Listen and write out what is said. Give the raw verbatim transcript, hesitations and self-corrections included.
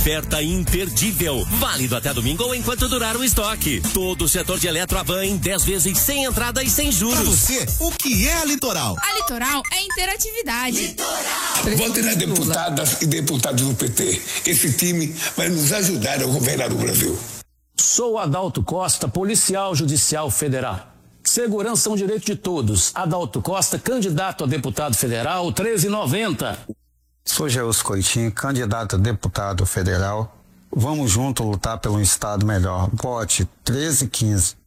Oferta imperdível, válido até domingo ou enquanto durar o estoque. Todo o setor de Eletroavan em dez vezes sem entrada e sem juros. Pra você, o que é a Litoral? A Litoral é interatividade. Litoral! Vote nas deputadas e deputados do P T. Esse time vai nos ajudar a governar o Brasil. Sou Adalto Costa, policial judicial federal. Segurança é um direito de todos. Adalto Costa, candidato a deputado federal, treze noventa. Sou Geus Coitinho, candidato a deputado federal. Vamos juntos lutar pelo um estado melhor. Vote treze quinze.